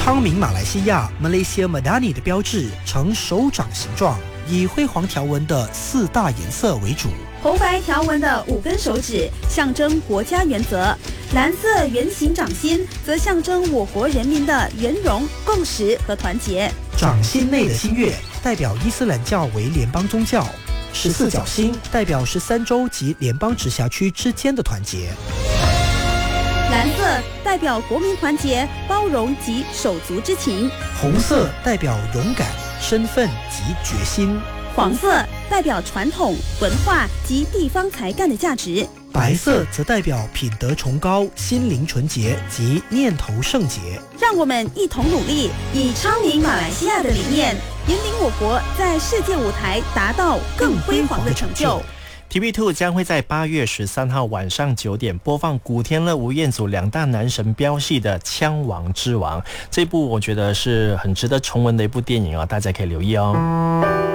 昌明马来西亚 Malaysia Madani 的标志呈手掌形状，以辉煌条纹的4大颜色为主。 红白条纹的5根手指象征国家原则，蓝色圆形掌心则象征我国人民的圆融、共识和团结。 掌心内的新月代表伊斯兰教为联邦宗教，14角星代表13州及联邦直辖区之间的团结。 蓝色代表国民团结、包容及手足之情， 红色代表勇敢、身份及决心， 黄色代表传统文化及地方才干的价值， 白色则代表品德崇高、心灵纯洁及念头圣洁。 让我们一同努力，以昌明马来西亚的理念，引领我国在世界舞台达到更辉煌的成就。 TV2 将会在8月13号晚上9点播放古天乐、吴彦祖2大男神飙戏的《枪王之王》，这部我觉得是很值得重温的一部电影啊，大家可以留意哦。